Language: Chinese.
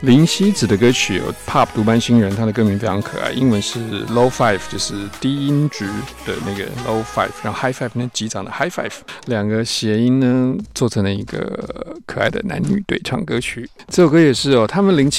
林夕子的歌曲有 Pop 独班新人，他的歌名非常可爱，英文是 Low Five， 就是低音值的那个 Low Five， 然后 High Five 那击掌的 High Five， 两个谐音呢做成了一个可爱的男女对唱歌曲。这首歌也是他们